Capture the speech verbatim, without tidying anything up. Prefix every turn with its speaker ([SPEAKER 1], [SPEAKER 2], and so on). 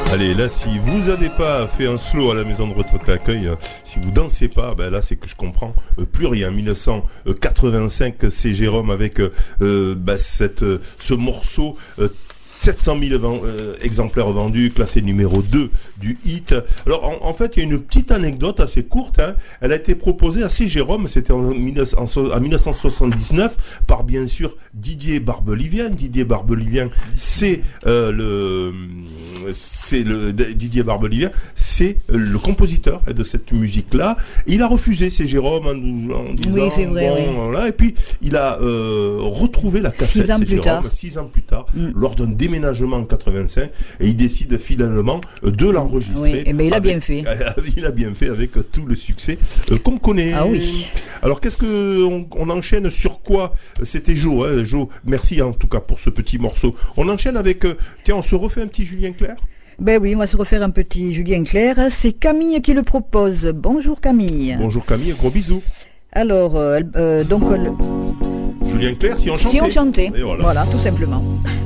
[SPEAKER 1] Allez, là, si vous n'avez pas fait un slow à la maison de retraite l'accueil, euh, si vous dansez pas, ben là, c'est que je comprends euh, plus rien. mille neuf cent quatre-vingt-cinq, c'est Jérôme avec euh, ben, cette, euh, ce morceau. Euh, sept cent mille euh, exemplaires vendus, classé numéro deux du hit. Alors, en, en fait, il y a une petite anecdote assez courte. Hein. Elle a été proposée à C. Jérôme, c'était en, en, en mille neuf cent soixante-dix-neuf, par bien sûr Didier Barbelivien. Didier Barbelivien, c'est euh, le... c'est le Didier Barbelivien, c'est le compositeur de cette musique-là. Il a refusé C. Jérôme en, en disant...
[SPEAKER 2] Oui, c'est vrai,
[SPEAKER 1] bon,
[SPEAKER 2] oui.
[SPEAKER 1] Voilà. Et puis, il a euh, retrouvé la cassette,
[SPEAKER 2] six ans
[SPEAKER 1] C.
[SPEAKER 2] plus
[SPEAKER 1] Jérôme,
[SPEAKER 2] tard.
[SPEAKER 1] six ans plus tard, mm. lors d'un déménagement en quatre-vingt-cinq, et il décide finalement de l'enregistrer.
[SPEAKER 2] Oui, et ben il a
[SPEAKER 1] avec,
[SPEAKER 2] bien fait.
[SPEAKER 1] Il a bien fait avec tout le succès euh, qu'on connaît.
[SPEAKER 2] Ah oui.
[SPEAKER 1] Alors qu'est-ce que on, on enchaîne sur quoi? C'était Jo, hein, Jo. Merci en tout cas pour ce petit morceau. On enchaîne avec, euh, tiens, on se refait un petit Julien Clerc.
[SPEAKER 2] Ben oui, on va se refaire un petit Julien Clerc. C'est Camille qui le propose. Bonjour Camille.
[SPEAKER 1] Bonjour Camille, gros bisous.
[SPEAKER 2] Alors, euh, euh, donc... Euh,
[SPEAKER 1] Julien Clerc, si on chantait.
[SPEAKER 2] Si on chantait,
[SPEAKER 1] Et voilà.
[SPEAKER 2] voilà, tout simplement.